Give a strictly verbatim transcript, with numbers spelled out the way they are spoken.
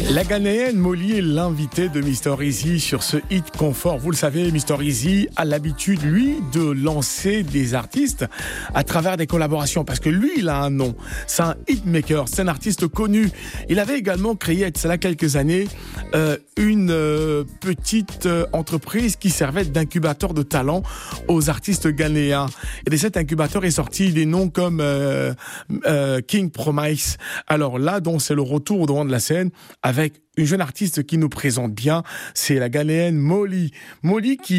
La Ghanéenne Molly est l'invitée de Mister Easy sur ce Hit Confort. Vous le savez, Mister Easy a l'habitude, lui, de lancer des artistes à travers des collaborations. Parce que lui, il a un nom. C'est un hitmaker, c'est un artiste connu. Il avait également créé, il y a quelques années, euh, une euh, petite euh, entreprise qui servait d'incubateur de talent aux artistes ghanéens. Et de cet incubateur est sorti des noms comme euh, euh, King Promise. Alors là, donc, c'est le retour au devant de la scène avec une jeune artiste qui nous présente bien, c'est la Ghanéenne Molly. Molly qui